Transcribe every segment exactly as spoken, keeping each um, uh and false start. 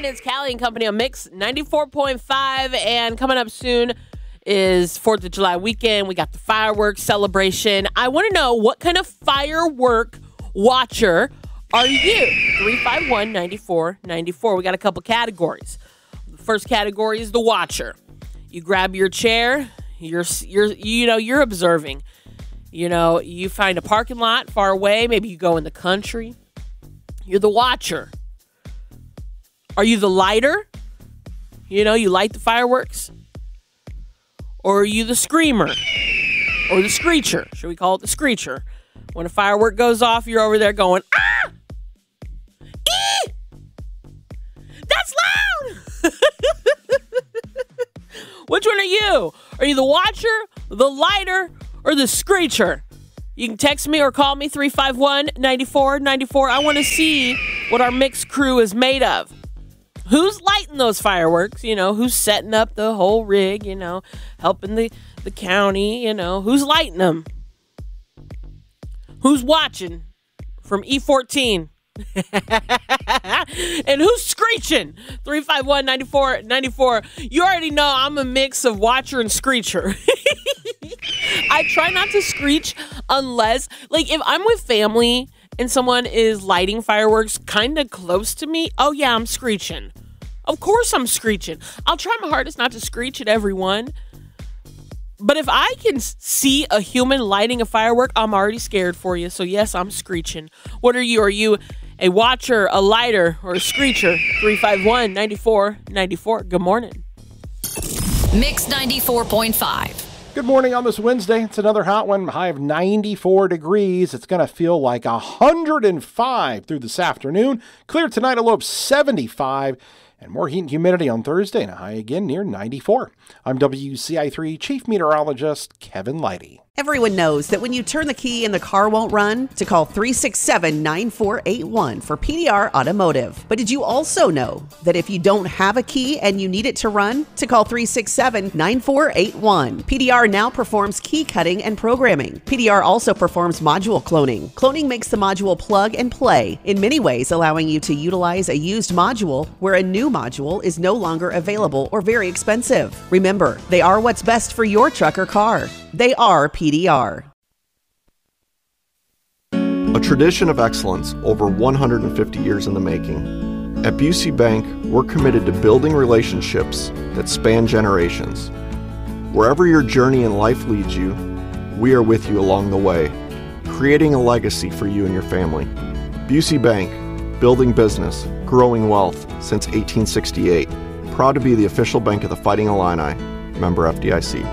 morning. It's Callie and Company on Mix ninety-four point five. And coming up soon is fourth of July weekend. We got the fireworks celebration. I want to know, what kind of firework watcher are you? three five one, nine four nine four. We got a couple categories. The first category is the watcher. You grab your chair. You're, you're, you know, you're observing. You know, you find a parking lot far away. Maybe you go in the country. You're the watcher. Are you the lighter? You know, you light the fireworks? Or are you the screamer? Or the screecher? Should we call it the screecher? When a firework goes off, you're over there going, ah! Eee! That's loud! Which one are you? Are you the watcher, the lighter, or the screecher? You can text me or call me, three five one, nine four nine four. I want to see what our mixed crew is made of. Who's lighting those fireworks? You know, who's setting up the whole rig, you know, helping the, the county, you know, who's lighting them? Who's watching from E fourteen? And who's screeching? three five one, nine four nine four. You already know I'm a mix of watcher and screecher. I try not to screech unless, like, if I'm with family and someone is lighting fireworks kind of close to me, oh yeah, I'm screeching. Of course I'm screeching. I'll try my hardest not to screech at everyone. But if I can see a human lighting a firework, I'm already scared for you. So yes, I'm screeching. What are you? Are you a watcher, a lighter, or a screecher? three five one, nine four nine four. Good morning. Mix ninety-four point five. Good morning on this Wednesday. It's another hot one, high of ninety-four degrees. It's going to feel like one hundred five through this afternoon. Clear tonight, a low of seventy-five. And more heat and humidity on Thursday, and a high again near ninety-four. I'm W C I three Chief Meteorologist Kevin Leidy. Everyone knows that when you turn the key and the car won't run, to call three six seven, nine four eight one for P D R Automotive. But did you also know that if you don't have a key and you need it to run, to call three six seven, nine four eight one. P D R now performs key cutting and programming. P D R also performs module cloning. Cloning makes the module plug and play, in many ways allowing you to utilize a used module where a new module is no longer available or very expensive. Remember, they are what's best for your truck or car. They are P D R. A tradition of excellence over one hundred fifty years in the making. At Busey Bank, we're committed to building relationships that span generations. Wherever your journey in life leads you, we are with you along the way, creating a legacy for you and your family. Busey Bank, building business, growing wealth since eighteen sixty-eight. Proud to be the official bank of the Fighting Illini. Member F D I C.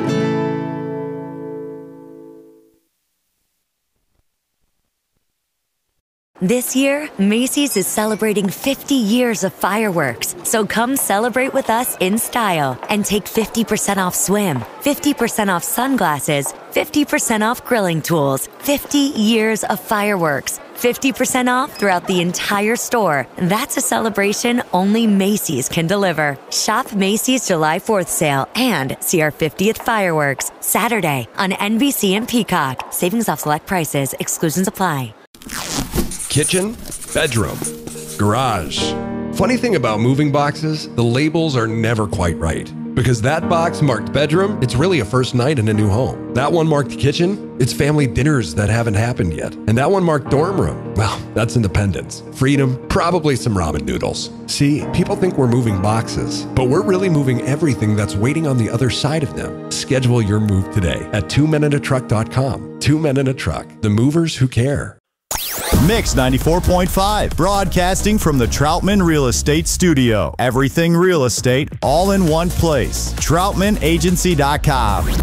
This year, Macy's is celebrating fifty years of fireworks. So come celebrate with us in style and take fifty percent off swim, fifty percent off sunglasses, fifty percent off grilling tools, fifty years of fireworks, fifty percent off throughout the entire store. That's a celebration only Macy's can deliver. Shop Macy's July fourth sale and see our fiftieth fireworks Saturday on N B C and Peacock. Savings off select prices. Exclusions apply. Kitchen, bedroom, garage. Funny thing about moving boxes, the labels are never quite right. Because that box marked bedroom, it's really a first night in a new home. That one marked kitchen, it's family dinners that haven't happened yet. And that one marked dorm room, well, that's independence, freedom, probably some ramen noodles. See, people think we're moving boxes, but we're really moving everything that's waiting on the other side of them. Schedule your move today at two men in a truck dot com. Two Men in a Truck, the movers who care. Mix ninety-four point five, broadcasting from the Troutman Real Estate Studio. Everything real estate, all in one place. Troutman Agency dot com.